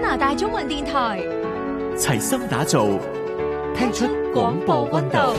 拿大中文電台， 齊心打造，聽出廣播溫度。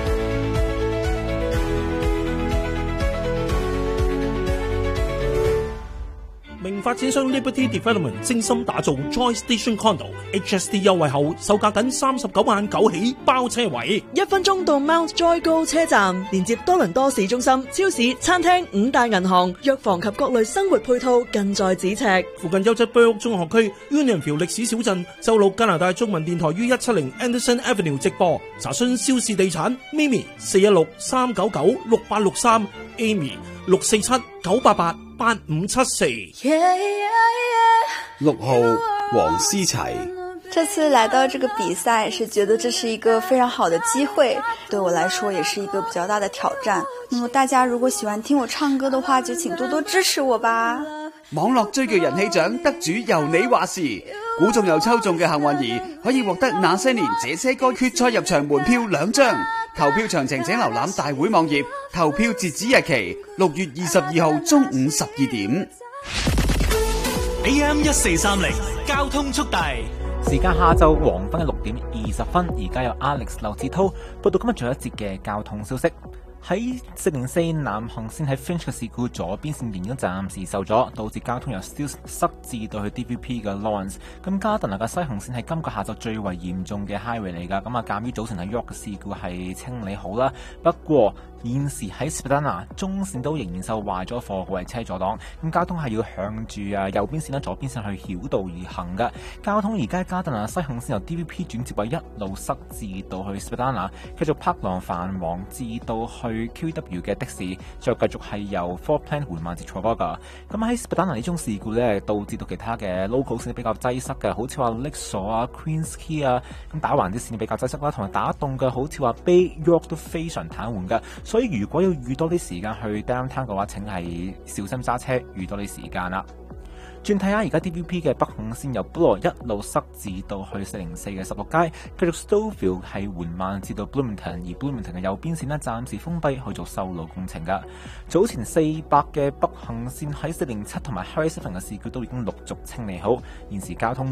明發展商 Liberty Development 精心打造 Joy Station Condo HST 優惠後，售價僅39.9萬起，包車位。 1分鐘到 Mount Joy 高車站，連接多倫多市中心、超市、餐廳、5大銀行、藥房及各類生活配套近在咫尺。 附近優質 Burke 中學區 Unionville 歷史小鎮，周六加拿大中文電台於170 Anderson Avenue 直播。查詢肖氏地產 Mimi 416-399-6863 Amy 647-988-8574。 6號黃思齊， 這次來到這個比賽是覺得這是一個非常好的機會，對我來說也是一個比較大的挑戰。那麼大家如果喜歡聽我唱歌的話，就請多多支持我吧。 網絡追劇人氣獎得主由你話事，估中又抽中嘅幸運兒可以獲得那些年這些歌決賽入場門票2張。投票詳情請瀏覽大會網頁，投票截止日期6月22號中午12點。 AM 1430交通速遞， 時間下晝黃昏嘅6點20分，而家有 Alex 劉志滔報道今日最後一節嘅交通消息。喺404南行線喺 Finch 嘅事故，左邊線仍然暫時受阻，導致交通由 Steeles 塞至到去 DVP 嘅 Lawrence。咁加特納嘅西行線係今個下晝最為嚴重嘅 highway 嚟㗎。咁鑑於早前喺 York 嘅事故係清理好啦，不過現時喺 Spadina 中線都仍然受壞咗貨櫃車阻擋，咁交通係要向住右邊線啦、左邊線去曉道而行㗎。交通而家加特納西行線由 DVP 轉接位一路塞至到去 Spadina， 繼續柏浪繁忙至到去QW 嘅的士，再繼續係由 Fort Plan 緩慢至 Trafalgar。咁喺 Spadina 呢宗事故咧，導致到其他嘅 local 線比較擠塞嘅，好似話 Lakeshore 啊、Queens Quay 啊，咁打橫啲線比較擠塞啦，同埋打洞嘅好似話 Bay York 都非常癱瘓㗎。所以如果要預多啲時間去 downtown 嘅話，請係小心揸車，預多啲時間啦。轉睇下而家 DVP 嘅北行線由 Bloor 一路塞至到去404嘅16街，繼續 Stouffville 係緩慢至到 Bloomington， 而 Bloomington 嘅右邊線呢暫時封閉去做修路工程㗎。早前400嘅北行線喺407同埋 Harry Seven 嘅事故都已經陸續清理好，現時交通